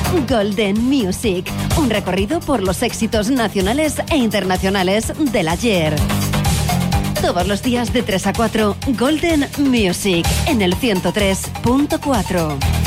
Golden Music, un recorrido por los éxitos nacionales e internacionales del ayer. Todos los días de 3 a 4, Golden Music, en el 103.4.